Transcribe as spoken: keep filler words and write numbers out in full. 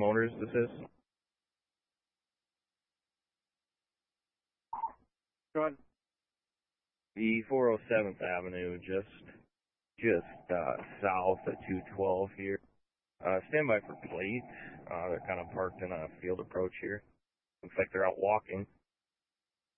Motors this is? Good. The four oh seventh Avenue, just just uh, south of two twelve here. Uh, stand by for plates. Uh, they're kind of parked in a field approach here. Looks like they're out walking.